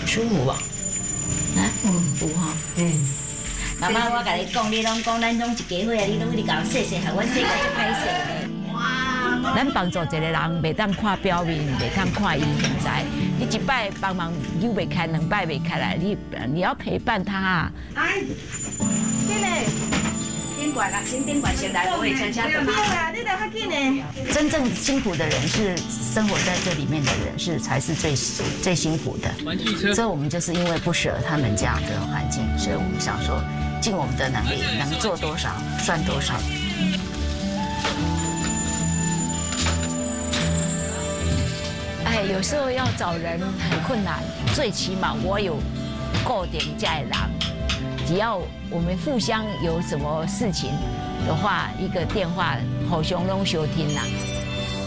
舒服吧？啊，有哈。妈妈，我甲你讲，你拢讲咱拢一家伙啊，你拢甲我细细学，阮细个就歹势咧。哇！咱帮助一个人，袂当看表面，袂当看伊现在。你一摆帮忙扭袂开，两摆袂开来，你要陪伴他。哎，进来，顶管啦，先顶管先来，我会悄悄的。你来较紧呢。真正辛苦的人是生活在这里面的人，才是最辛苦的。所以我们就是因为不舍他们这样的环境，所以我们想说。尽我们的能力，能做多少算多少。哎，有时候要找人很困难，最起码我有固定这的人，只要我们互相有什么事情的话，一个电话互相拢收听啦。